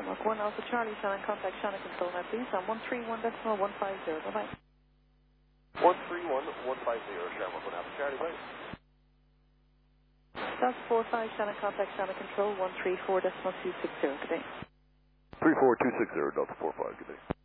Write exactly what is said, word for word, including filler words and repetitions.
Shamrock one, Alpha Charlie, Shannon, contact Shannon Control now, please, on one three one decimal one five zero. Bye-bye. one three one one five zero, Shamrock one, Alpha Charlie, bye. Delta four five, Shannon, contact Shannon Control, one three four decimal two six zero. Good day. three four two six zero, Delta four five, good day.